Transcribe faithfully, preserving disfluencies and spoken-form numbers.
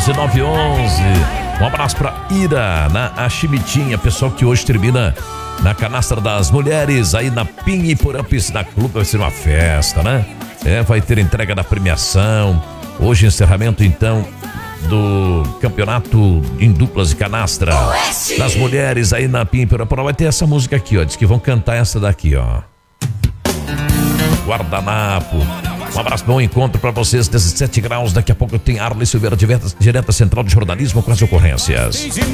onze nove onze. Um abraço pra Ira, na Chimitinha, pessoal que hoje termina na Canastra das Mulheres, aí na Pinhiporã Piscina Clube, vai ser uma festa, né? É, vai ter entrega da premiação. Hoje encerramento, então, do campeonato em duplas de canastra das mulheres aí na Pinhiporã. Vai ter essa música aqui, ó. Diz que vão cantar essa daqui, ó. Guardanapo. Um abraço, bom encontro para vocês, dezessete graus. Daqui a pouco tem Arley Silveira, direto, direto central de jornalismo com as ocorrências.